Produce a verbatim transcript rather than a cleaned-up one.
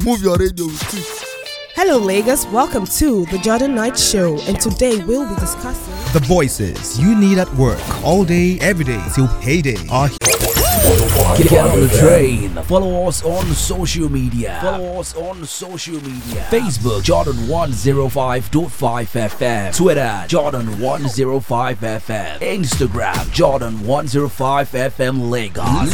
move your radio too. Hello Lagos, welcome to the Jordan Knight Show, and today we'll be discussing the voices you need at work all day, every day till payday are here. Get on the train. Follow us on social media. Follow us on social media. Facebook Jordan one oh five point five F M. Twitter Jordan one oh five F M. Instagram Jordan one oh five F M Lagos.